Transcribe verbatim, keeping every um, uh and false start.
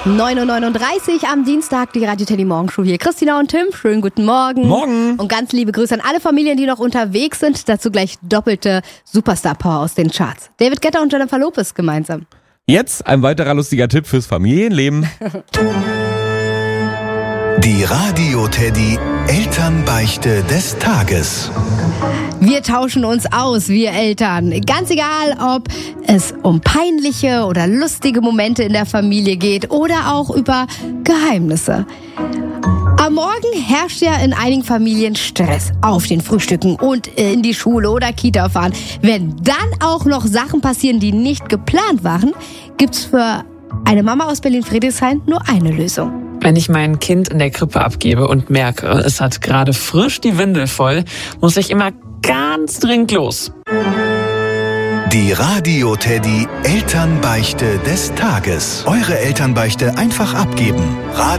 neun Uhr neununddreißig am Dienstag, die Radio Teddy Morgenshow hier. Christina und Tim, schönen guten Morgen. Morgen. Und ganz liebe Grüße an alle Familien, die noch unterwegs sind. Dazu gleich doppelte Superstar-Power aus den Charts. David Guetta und Jennifer Lopez gemeinsam. Jetzt ein weiterer lustiger Tipp fürs Familienleben. Die Radio Teddy Elternbeichte des Tages. Wir tauschen uns aus, wir Eltern. Ganz egal, ob es um peinliche oder lustige Momente in der Familie geht oder auch über Geheimnisse. Am Morgen herrscht ja in einigen Familien Stress auf den Frühstücken und in die Schule oder Kita fahren. Wenn dann auch noch Sachen passieren, die nicht geplant waren, gibt's für eine Mama aus Berlin-Friedrichshain nur eine Lösung. Wenn ich mein Kind in der Krippe abgebe und merke, es hat gerade frisch die Windel voll, muss ich immer ganz dringend los. Die Radio Teddy Elternbeichte des Tages. Eure Elternbeichte einfach abgeben.